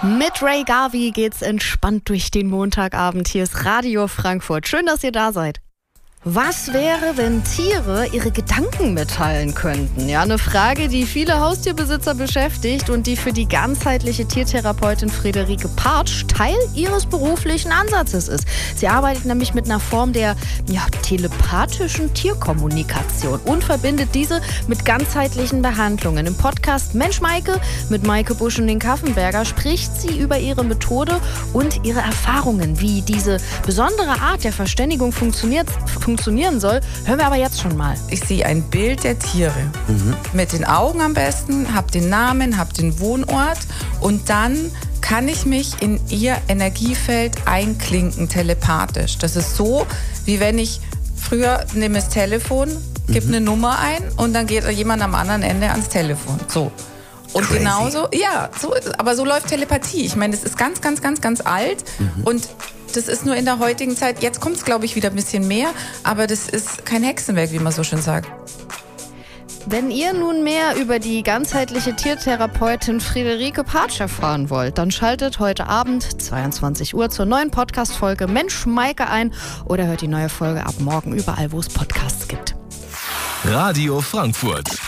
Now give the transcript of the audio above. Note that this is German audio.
Mit Ray Garvey geht's entspannt durch den Montagabend. Hier ist Radio Frankfurt. Schön, dass ihr da seid. Was wäre, wenn Tiere ihre Gedanken mitteilen könnten? Ja, eine Frage, die viele Haustierbesitzer beschäftigt und die für die ganzheitliche Tiertherapeutin Friederike Partsch Teil ihres beruflichen Ansatzes ist. Sie arbeitet nämlich mit einer Form der telepathischen Tierkommunikation und verbindet diese mit ganzheitlichen Behandlungen. Im Podcast Mensch Maike mit Maike Busch und den Kaffenberger spricht sie über ihre Methode und ihre Erfahrungen, wie diese besondere Art der Verständigung funktionieren soll, hören wir aber jetzt schon mal. Ich sehe ein Bild der Tiere. Mit den Augen am besten, habe den Namen, habe den Wohnort und dann kann ich mich in ihr Energiefeld einklinken, telepathisch. Das ist so, wie wenn ich früher nehme das Telefon, gebe eine Nummer ein und dann geht jemand am anderen Ende ans Telefon. So. Und crazy. Genauso, ja, aber so läuft Telepathie. Ich meine, das ist ganz, ganz, ganz, ganz alt und das ist nur in der heutigen Zeit, jetzt kommt es, glaube ich, wieder ein bisschen mehr, aber das ist kein Hexenwerk, wie man so schön sagt. Wenn ihr nun mehr über die ganzheitliche Tiertherapeutin Friederike Partsch erfahren wollt, dann schaltet heute Abend 22 Uhr zur neuen Podcast-Folge Mensch Maike ein oder hört die neue Folge ab morgen überall, wo es Podcasts gibt. Radio Frankfurt.